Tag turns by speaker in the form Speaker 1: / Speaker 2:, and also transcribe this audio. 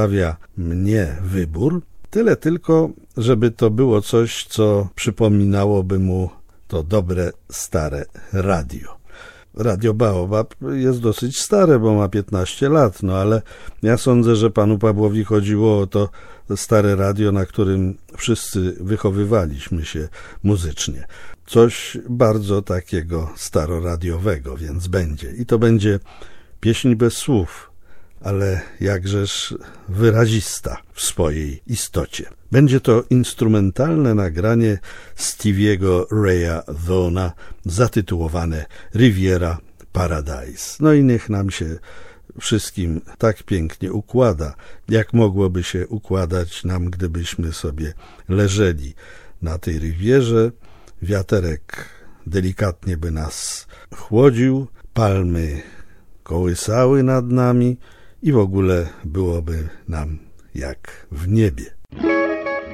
Speaker 1: stawia mnie wybór, tyle tylko, żeby to było coś, co przypominałoby mu to dobre, stare radio. Radio Baobab jest dosyć stare, bo ma 15 lat, no ale ja sądzę, że panu Pawłowi chodziło o to stare radio, na którym wszyscy wychowywaliśmy się muzycznie. Coś bardzo takiego staroradiowego, więc będzie. I to będzie pieśń bez słów, ale jakżeż wyrazista w swojej istocie. Będzie to instrumentalne nagranie Stevie'ego Raya Vaughna zatytułowane Riviera Paradise. No i niech nam się wszystkim tak pięknie układa, jak mogłoby się układać nam, gdybyśmy sobie leżeli na tej rywierze. Wiaterek delikatnie by nas chłodził, palmy kołysały nad nami i w ogóle byłoby nam jak w niebie.